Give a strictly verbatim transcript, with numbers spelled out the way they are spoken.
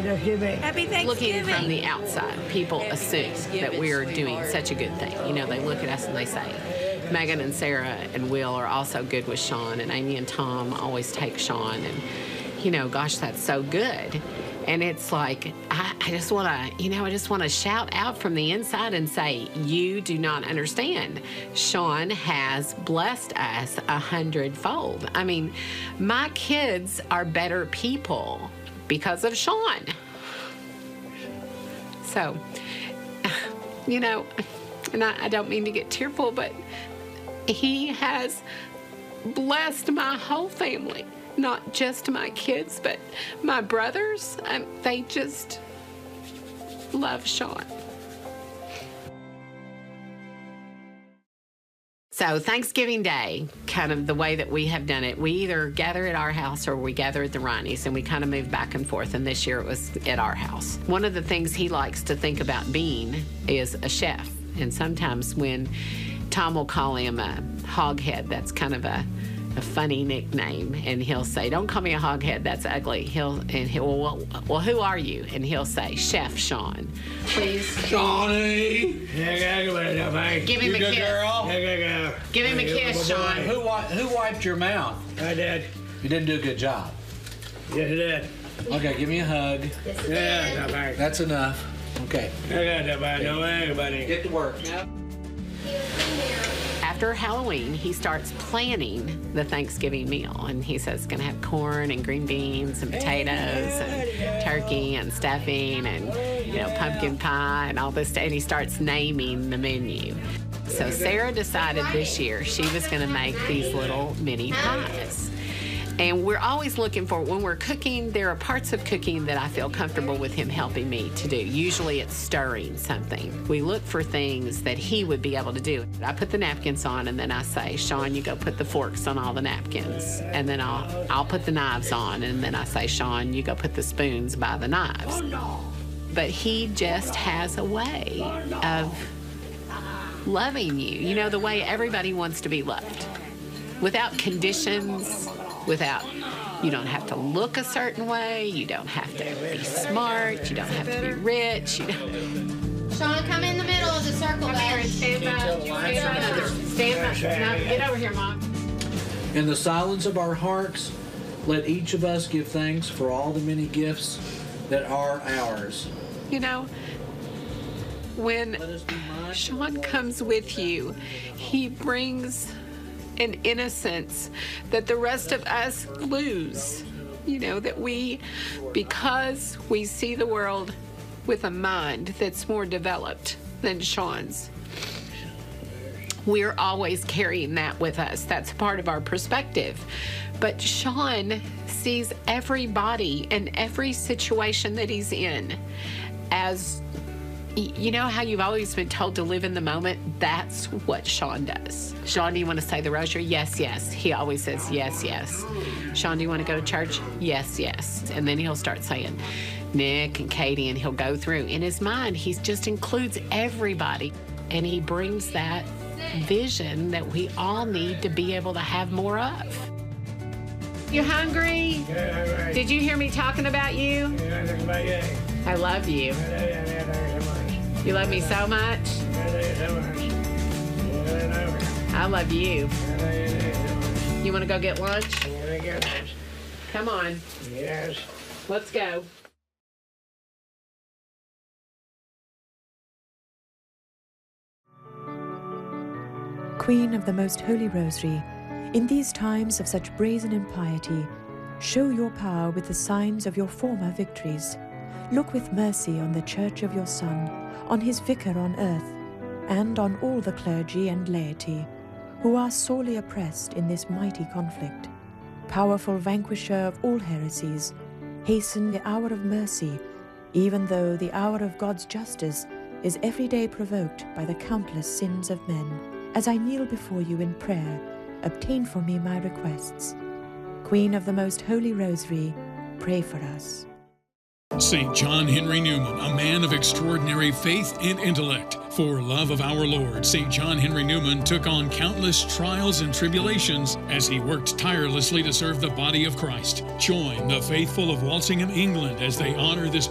Thanksgiving. Happy Thanksgiving. Looking from the outside, people assume that we are doing such a good thing. You know, they look at us and they say, Megan and Sarah and Will are also good with Sean, and Amy and Tom always take Sean, and, you know, gosh, that's so good. And it's like, I, I just want to, you know, I just want to shout out from the inside and say, you do not understand. Sean has blessed us a hundredfold. I mean, my kids are better people because of Sean. So, you know, and I, I don't mean to get tearful, but he has blessed my whole family. Not just my kids, but my brothers. Um, they just love Sean. So Thanksgiving Day, kind of the way that we have done it, we either gather at our house or we gather at the Riney's, and we kind of move back and forth, and this year it was at our house. One of the things he likes to think about being is a chef, and sometimes when Tom will call him a hoghead, that's kind of a a funny nickname, and he'll say, don't call me a hoghead, that's ugly. He'll and he'll well, well, who are you? And he'll say, Chef Sean. Please. Shawnee. Give him you a good kiss. Girl. Give him a kiss, Sean. Who, wi who wiped your mouth? I did. You didn't do a good job. Yes, I did. Okay, give me a hug. Yes, yeah, thanks. That's enough. Okay. I got nobody. No anybody. Get to work. After Halloween, he starts planning the Thanksgiving meal, and he says it's going to have corn and green beans and potatoes and turkey and stuffing and, you know, pumpkin pie and all this, and he starts naming the menu. So Sarah decided this year she was going to make these little mini pies. And we're always looking for, when we're cooking, there are parts of cooking that I feel comfortable with him helping me to do. Usually it's stirring something. We look for things that he would be able to do. I put the napkins on, and then I say, Sean, you go put the forks on all the napkins. And then I'll, I'll put the knives on, and then I say, Sean, you go put the spoons by the knives. But he just has a way of loving you. You know, the way everybody wants to be loved. Without conditions, without, you don't have to look a certain way, you don't have to be smart, you don't have to be rich. You don't. Sean, come in the middle of the circle, Come here and stand up. Stand up. Stand up. Now, get over here, Mom. In the silence of our hearts, let each of us give thanks for all the many gifts that are ours. You know, when Sean comes with you, he brings an innocence that the rest of us lose. You know, that we, because we see the world with a mind that's more developed than Sean's, we're always carrying that with us. That's part of our perspective. But Sean sees everybody and every situation that he's in as, you know how you've always been told to live in the moment? That's what Sean does. Sean, do you want to say the rosary? Yes, yes. He always says yes, yes. Sean, do you want to go to church? Yes, yes. And then he'll start saying Nick and Katie, and he'll go through. In his mind, he just includes everybody. And he brings that vision that we all need to be able to have more of. You hungry? Yeah, Did you hear me talking about you? yeah. I love you. You love me so much. I love you. You want to go get lunch? Come on. Yes. Let's go. Queen of the Most Holy Rosary, in these times of such brazen impiety, show your power with the signs of your former victories. Look with mercy on the Church of your Son, on his vicar on earth, and on all the clergy and laity, who are sorely oppressed in this mighty conflict. Powerful vanquisher of all heresies, hasten the hour of mercy, even though the hour of God's justice is every day provoked by the countless sins of men. As I kneel before you in prayer, obtain for me my requests. Queen of the Most Holy Rosary, pray for us. Saint John Henry Newman, a man of extraordinary faith and intellect. For love of our Lord, Saint John Henry Newman took on countless trials and tribulations as he worked tirelessly to serve the body of Christ. Join the faithful of Walsingham, England, as they honor this